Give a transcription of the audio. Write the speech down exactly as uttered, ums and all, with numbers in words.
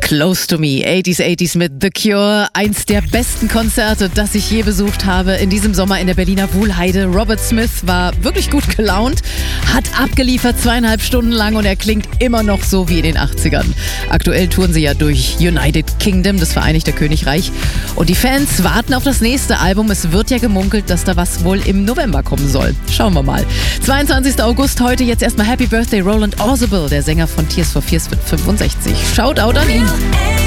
Close to Me, achtziger achtziger mit The Cure. Eins der besten Konzerte, das ich je besucht habe. In diesem Sommer in der Berliner Wuhlheide. Robert Smith war wirklich gut gelaunt, hat abgeliefert zweieinhalb Stunden lang und er klingt immer noch so wie in den achtzigern. Aktuell touren sie ja durch United Kingdom, das Vereinigte Königreich. Und die Fans warten auf das nächste Album. Es wird ja gemunkelt, dass da was wohl im November kommen soll. Schauen wir mal. zweiundzwanzigster August heute. Jetzt erstmal Happy Birthday Roland Orzabal, der Sänger von Tears for Fears, wird fünfundsechzig. Shoutout an ihn.